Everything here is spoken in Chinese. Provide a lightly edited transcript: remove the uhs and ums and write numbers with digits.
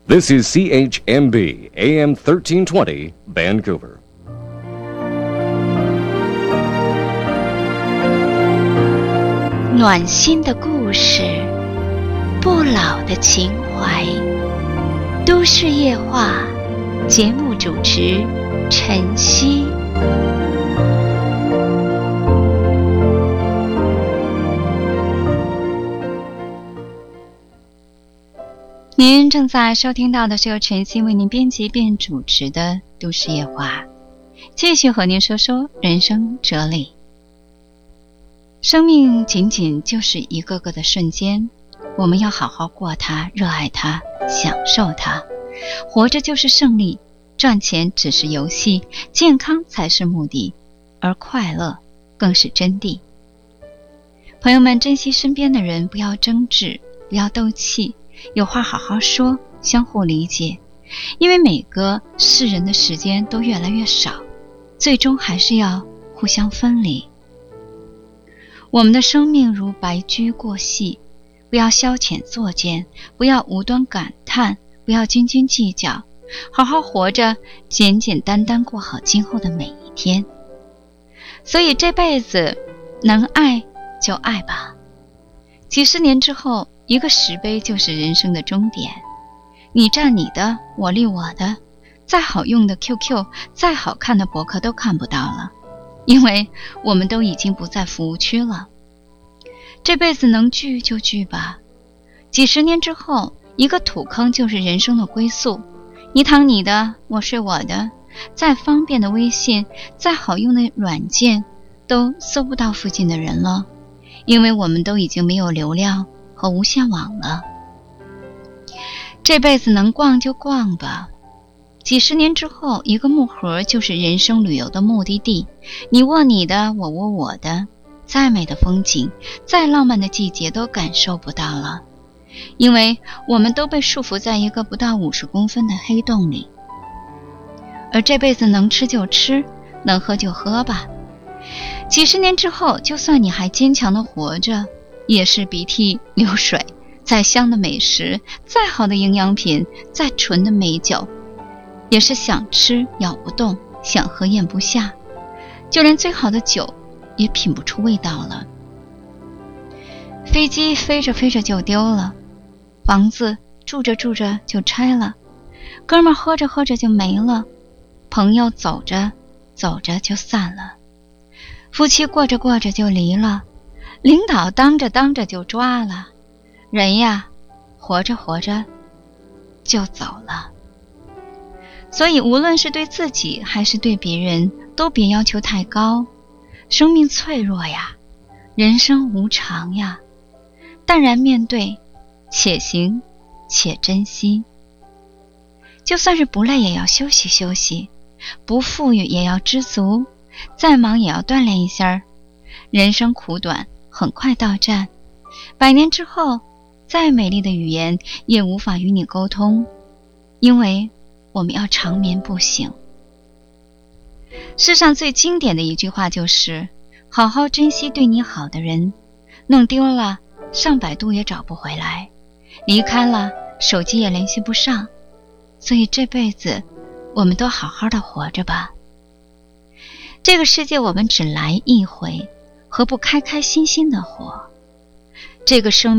This is CHMB AM 1320 Vancouver. 暖心的故事，不老的情怀。都市夜话，节目主持陈曦。您正在收听到的是由陈曦为您编辑并主持的都市夜话，继续和您说说人生哲理。生命仅仅就是一个个的瞬间，我们要好好过它，热爱它，享受它。活着就是胜利，赚钱只是游戏，健康才是目的，而快乐更是真谛。朋友们，珍惜身边的人，不要争执，不要斗气，有话好好说，相互理解。因为每个世人的时间都越来越少，最终还是要互相分离。我们的生命如白驹过隙，不要消遣作践，不要无端感叹，不要斤斤计较，好好活着，简简单单过好今后的每一天。所以这辈子能爱就爱吧，几十年之后，一个石碑就是人生的终点。你站你的，我立我的，再好用的 QQ， 再好看的博客都看不到了，因为我们都已经不在服务区了。这辈子能聚就聚吧，几十年之后，一个土坑就是人生的归宿。你躺你的，我睡我的，再方便的微信，再好用的软件，都搜不到附近的人了，因为我们都已经没有流量和无线网了。这辈子能逛就逛吧，几十年之后，一个木盒就是人生旅游的目的地。你握你的，我握我的，再美的风景，再浪漫的季节都感受不到了，因为我们都被束缚在一个不到50公分的黑洞里。而这辈子能吃就吃，能喝就喝吧。几十年之后，就算你还坚强的活着，也是鼻涕流水。再香的美食，再好的营养品，再纯的美酒，也是想吃咬不动，想喝咽不下，就连最好的酒也品不出味道了。飞机飞着飞着就丢了，房子住着住着就拆了，哥们喝着喝着就没了，朋友走着走着就散了，夫妻过着过着就离了，领导当着当着就抓了。人呀，活着活着就走了。所以无论是对自己还是对别人，都别要求太高。生命脆弱呀，人生无常呀，淡然面对，且行且珍惜。就算是不累也要休息休息，不富裕也要知足，再忙也要锻炼一下。人生苦短，很快到站，100年之后，再美丽的语言也无法与你沟通，因为我们要长眠不醒。世上最经典的一句话就是，好好珍惜对你好的人，弄丢了上百度也找不回来，离开了手机也联系不上。所以这辈子我们都好好的活着吧。这个世界我们只来一回，何不开开心心的活？这个生